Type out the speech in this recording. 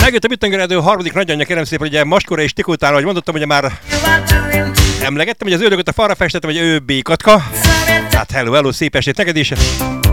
Megjött a Büttengeredő harmadik nagyanyja, kérem szépen, ugye Maskora és Tika után, ahogy mondottam, ugye már emlegettem, hogy az ördögöt a falra festettem, hogy ő békatka. Hát hello, szép estét neked is.